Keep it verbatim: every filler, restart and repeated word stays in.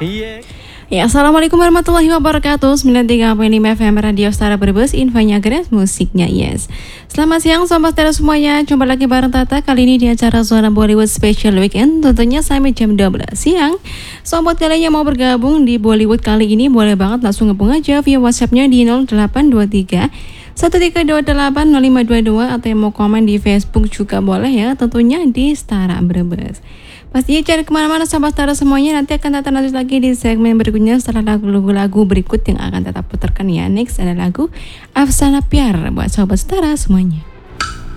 Iya. Ya, Assalamualaikum warahmatullahi wabarakatuh. sembilan puluh tiga koma lima F M Radio Setara Brebes, infonya Grace, musiknya Yes. Selamat siang sobat Setara semuanya. Jumpa lagi bareng Tata kali ini di acara Suara Bollywood Special Weekend, tentunya sampai jam dua belas siang. Sobat kalian yang mau bergabung di Bollywood kali ini boleh banget langsung ngepung aja via WhatsApp-nya di nol delapan dua tiga satu tiga dua delapan nol lima dua dua, atau yang mau komen di Facebook juga boleh ya, tentunya di Setara Brebes. Pastinya cari kemana-mana sobat Setara semuanya. Nanti akan Tata lanjut lagi di segmen berikutnya setelah lagu-lagu berikut yang akan Tata putarkan ya. Next ada lagu Afsana Pyar buat sobat Setara semuanya.